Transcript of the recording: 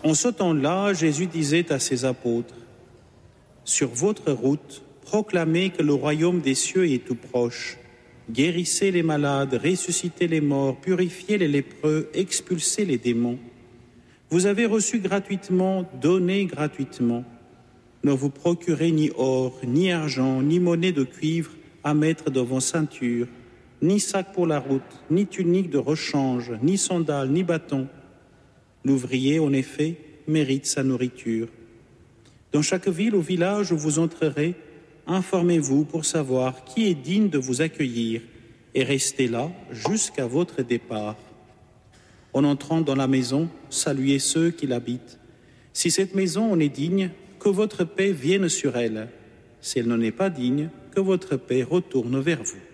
En ce temps-là, Jésus disait à ses apôtres, « Sur votre route, proclamez que le royaume des cieux est tout proche. Guérissez les malades, ressuscitez les morts, purifiez les lépreux, expulsez les démons. Vous avez reçu gratuitement, donnez gratuitement. Ne vous procurez ni or, ni argent, ni monnaie de cuivre à mettre dans vos ceintures, ni sac pour la route, ni tunique de rechange, ni sandales, ni bâton. L'ouvrier, en effet, mérite sa nourriture. Dans chaque ville ou village où vous entrerez, informez-vous pour savoir qui est digne de vous accueillir et restez là jusqu'à votre départ. En entrant dans la maison, saluez ceux qui l'habitent. Si cette maison en est digne, que votre paix vienne sur elle. Si elle n'en est pas digne, que votre paix retourne vers vous.